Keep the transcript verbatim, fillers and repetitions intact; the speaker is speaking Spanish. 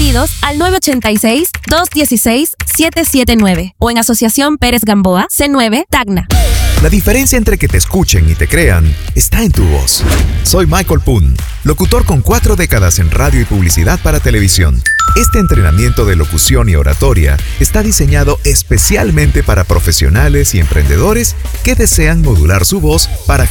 pedidos al nueve ocho seis, dos uno seis, siete siete nueve o en Asociación Pérez Gamboa, C nueve, Tacna. La diferencia entre que te escuchen y te crean está en tu voz. Soy Michael Poon, locutor con cuatro décadas en radio y publicidad para televisión. Este entrenamiento de locución y oratoria está diseñado especialmente para profesionales y emprendedores que desean modular su voz para